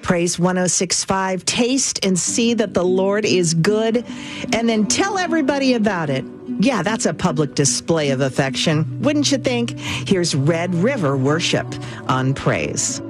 Praise 106.5. Taste and see that the Lord is good, and then tell everybody about it. Yeah, that's a public display of affection, wouldn't you think? Here's Red River Worship on Praise.